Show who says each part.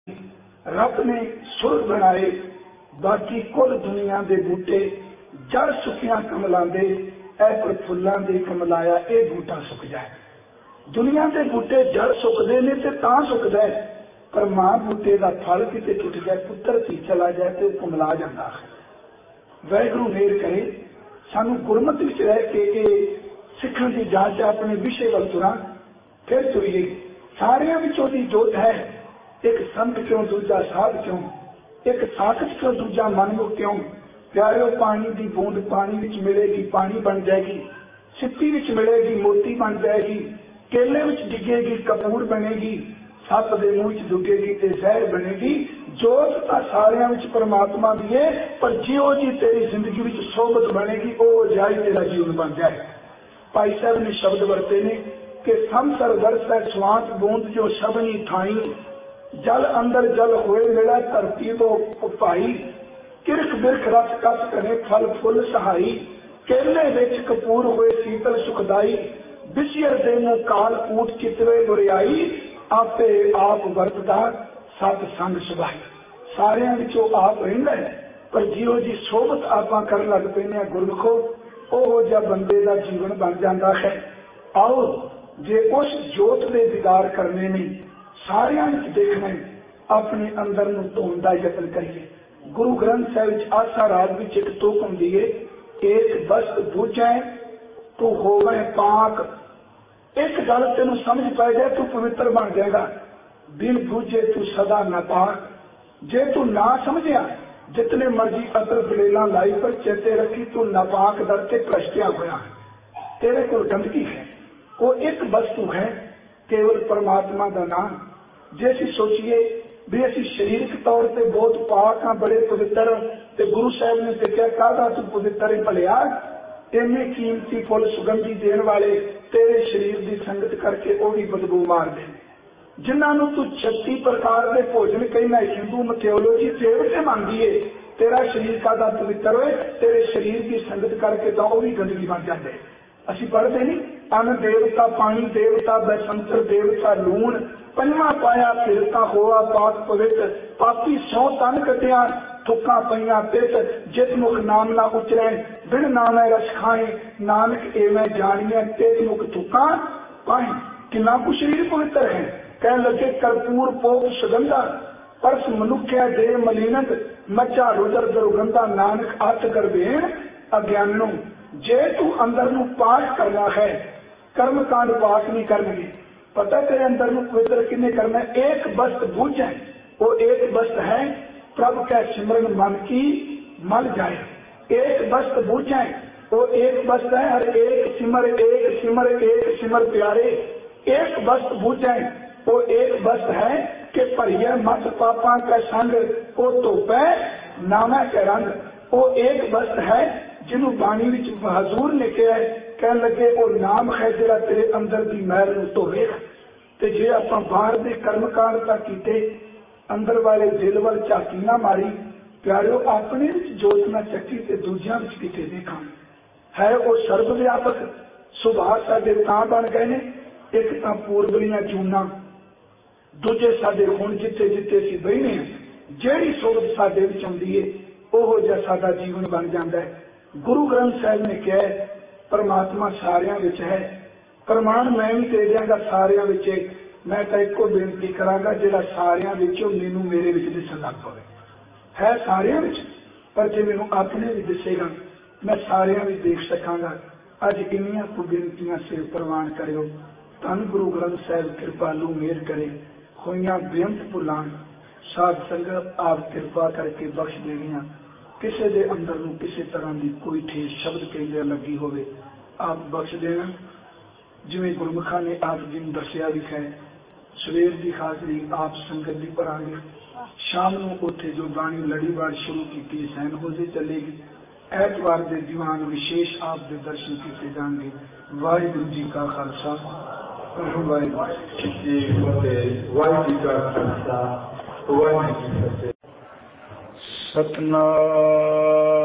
Speaker 1: रब ने सुर बनाए, बाकी कुल दुनिया के बूटे जड़ सुखिया कमलों के ऐ पर फुलों के कमलाया ये बूटा सुक जाए। दुनिया के बूटे जड़ सुकते ने तो तां सुकदा है, पर मां बूटे का फल किते टुट जाए, पुत्र धी चला जाए तो कमला जाता है। वाहिगुरू मेहर करे सानू गुरमत विच रह के सिखण की जांच अपने विषय वल तुरां फिर तुरीए। सारियां विचों दी जोत है, एक संत क्यों दूजा साध क्यों, एक साखत क्यों दूजा मनमुख क्यों। प्यारिओ पानी की बूंद पानी विच मिलेगी पानी बन जाएगी, सिप्पी विच मिलेगी मोती बन जाएगी, केले विच डिगेगी कपूर बनेगी, सप दे मूँह च डुगेगी ते जहर बनेगी। जोत तां सारियां विच परमात्मा दी है, पर जिहो जी तेरी जिंदगी विच सोबत बनेगी ओ जाई तेरा जीवन बन जाए। भाई साहब ने शब्द वरते ने कि समसर वरसै स्वांत बूंद जो शबनी ठाई, जल अंदर जल होए मिला धरती तो भाई, किरख बिरख रस कस कने फल फुल सहाई, केले विच कपूर होए शीतल सुखदाई, बिछियर दे मुँह काल कूट चितवे बुरियाई, आपे आप वरतदा सत संग सुभाई। सारियां विचों आप रहिंदा है, पर जिहो जी सोबत आपां करन लग पैने गुरमुखो ओहो जिहा बंदे दा जीवन बन जाता है। आओ जे उस जोत दे दीदार करने ने, सारियां विच देखना है, अपने अंदर नूं धोण दा यतन करिए। गुरु ग्रंथ साहिब विच आसा राग विच एक तुक हुंदी है, एक वस्त बूझै तू होवे पाक। एक गल तेनू समझ पै जाए तू पवित्र बन जाएगा, बिन बूझे तू सदा नापाक। जे तू ना समझिया जितने मर्जी अतर दलेला लाई, पर चेते रखी तू नापाक दर ते भ्रष्टिया होया है, तेरे को गंदगी है। वो एक वस्तु है केवल परमात्मा का नाम। जे असीं सोचीए भी असीं शरीरक तौर पर बहुत पाक हाँ, बड़े पवित्र, ते गुरु साहब ने देखा कहता तू पवित्र है भलिया, इन्ने कीमती फुल सुगंधी देने वाले तेरे शरीर की संगत करके वो भी बदबू मार दे। जिन्होंने तू 36 प्रकार के भोजन कहना हिंदू मैथोलॉजी देवते मानती है, तेरा शरीर का पवित्र होए, तेरे शरीर की संगत करके तो वह भी गंदगी बन जाते। असी पढ़ते नहीं, अन्न देवता पानी देवता बसंतर देवता लूण, पंजवा पाया फिरता होआ पाक पवित्र, पापी 100 तन कटिया थुक्का पईया पित, जित मुख नाम ना उचरै बिन नाम रस खाए, नानक एवं जानिए तित मुख थुक्का पाए। कितना कुछ शरीर पवित्र है, कह लगे कर्पूर पोप सुगंधा, परस मनुख्या देह मलिनत, मचा रुदर दुर्गंधा, नानक अर्थ कर देन अज्ञानो। जे तू अंदर नू पाठ करना है, कर्म कांड पाठ नहीं करनगे, पता तेरे अंदर नू पवित्र किन्ने करना है। एक वस्त बूझ है, वो एक वस्त है प्रभु का सिमरन मन की मल जाए। एक वस्त बूझ है, वो एक वस्त है हर एक सिमर एक सिमर एक सिमर प्यारे। एक वस्त बूझ है, वो एक वस्त है कि भरिया मत पापा का संग, वो धोपै नामा के रंग। वो एक वस्त है जिन्हों बाणी विच हजूर ने कह लगे वो नाम है जिहड़ा तेरे अंदर की मैल नूं धोवेगा। ते जे आपां बाहर दे कर्म कांड तां कीते, अंदर वाले दिल वल झाकी ना मारी, प्यारिओ अपने विच जोत ना चक्की ते दूजियां विच किते देखां। है वो सर्वव्यापक सुभाव साडे तां बन गए ने, एक तां पूर्वलियां चूना, दूजे साडे हुण जिथे जिथे असीं बहिने हां, जिहड़ी सोबत साडे विच आउंदी है ओहो जिहा साडा जीवन बन जांदा है। गुरु ग्रंथ साहिब ने कहा परमात्मा सारियां विच है, प्रमाण मैं भी दे दियांगा सारियां विच। मैं तो एको बेनती करांगा जिहड़ा सारियां विचों मैनूं मेरे विच दिसण लग पवे। है सारियां विच, पर जे मैनूं अपने भी दिसेगा मैं सारियां विच देख सकांगा। अज इन्नियां कुछ बेनतियां सिर प्रवान करियो। धन गुरु ग्रंथ साहिब कृपालू मेहर करे, होइयां बेअंत भुलाण साध संगत आप कृपा करके बख्श देणियां। किसी के अंदर नूं किसी तरह की कोई ठेस शब्द कहंदे लगी होवे आप बख्श देना। जिवें गुरमुखा ने आप जी नूं दस्सिया भी है, सवेर की हाजरी आप संगत की भरांगे, शाम नूं उत्थे जो बाणी लड़ीवार शुरू की सैन होजे चलेगी। ऐतवार के दीवान विशेष आप दे दर्शन किए जाएंगे। वाहिगुरू जी का खालसा, वाहिगुरू जी का खालसा, वाहिगुरू जी की फतेह। सतनाम।